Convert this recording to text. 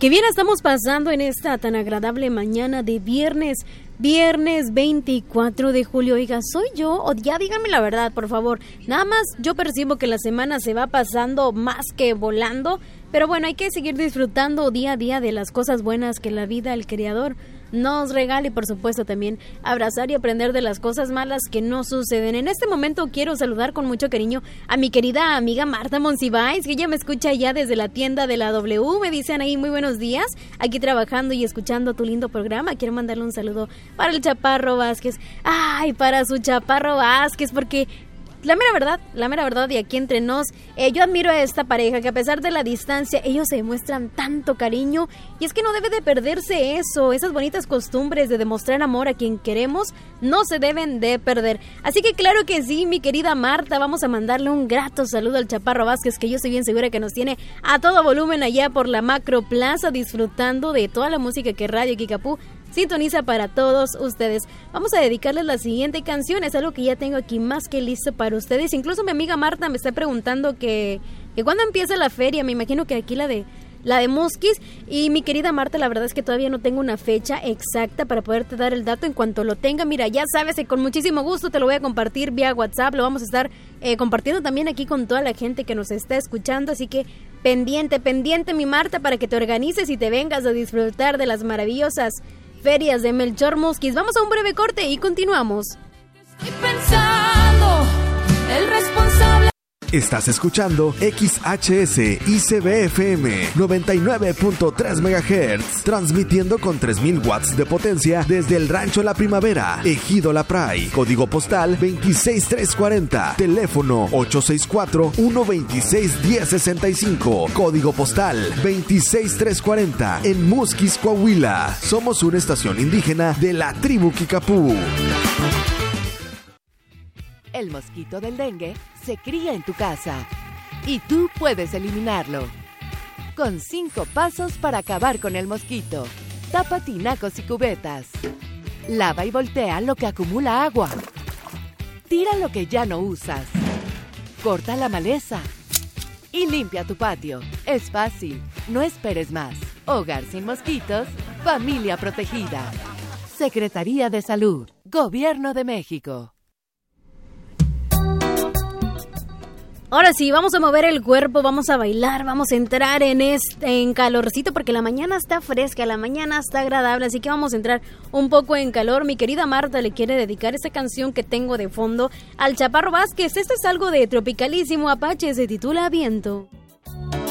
Qué bien estamos pasando en esta tan agradable mañana de viernes 24 de julio. Oiga, ¿soy yo? O ya díganme la verdad, por favor. Nada más yo percibo que la semana se va pasando más que volando, pero bueno, hay que seguir disfrutando día a día de las cosas buenas que la vida, el Creador, nos regala y por supuesto también abrazar y aprender de las cosas malas que no suceden. En este momento quiero saludar con mucho cariño a mi querida amiga Marta Monsiváis, que ella me escucha ya desde la tienda de la W. Me dicen ahí muy buenos días, aquí trabajando y escuchando tu lindo programa. Quiero mandarle un saludo para el Chaparro Vázquez. Ay, para su Chaparro Vázquez, porque la mera verdad, y aquí entre nos, yo admiro a esta pareja que a pesar de la distancia, ellos se demuestran tanto cariño, y es que no debe de perderse eso, esas bonitas costumbres de demostrar amor a quien queremos, no se deben de perder. Así que claro que sí, mi querida Marta, vamos a mandarle un grato saludo al Chaparro Vázquez, que yo estoy bien segura que nos tiene a todo volumen allá por la Macro Plaza, disfrutando de toda la música que Radio Kikapú sintoniza para todos ustedes. Vamos a dedicarles la siguiente canción, es algo que ya tengo aquí más que listo para ustedes. Incluso mi amiga Marta me está preguntando que cuándo empieza la feria. Me imagino que aquí la de Musquis. Y mi querida Marta, la verdad es que todavía no tengo una fecha exacta para poderte dar el dato. En cuanto lo tenga, mira, ya sabes, con muchísimo gusto te lo voy a compartir vía WhatsApp. Lo vamos a estar compartiendo también aquí con toda la gente que nos está escuchando, así que pendiente mi Marta, para que te organices y te vengas a disfrutar de las maravillosas ferias de Melchor Musquis. Vamos a un breve corte y continuamos. Estoy pensando, el responsable. Estás escuchando XHS ICB-FM 99.3 MHz, transmitiendo con 3000 watts de potencia desde el Rancho La Primavera, Ejido La Pray, código postal 26340, teléfono 864-126-1065, código postal 26340, en Musquis, Coahuila. Somos una estación indígena de la tribu Kikapú. El mosquito del dengue se cría en tu casa y tú puedes eliminarlo con 5 pasos para acabar con el mosquito. Tapa tinacos y cubetas. Lava y voltea lo que acumula agua. Tira lo que ya no usas. Corta la maleza y limpia tu patio. Es fácil, no esperes más. Hogar sin mosquitos, familia protegida. Secretaría de Salud, Gobierno de México. Ahora sí, vamos a mover el cuerpo, vamos a bailar, vamos a entrar en calorcito, porque la mañana está fresca, la mañana está agradable, así que vamos a entrar un poco en calor. Mi querida Marta le quiere dedicar esta canción que tengo de fondo al Chaparro Vázquez. Esto es algo de Tropicalísimo Apache, se titula Viento.